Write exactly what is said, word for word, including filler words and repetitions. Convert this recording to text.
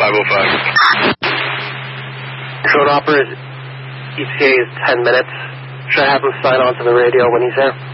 five oh five. Code operator, E T A is ten minutes. Should I have him sign on to the radio when he's there?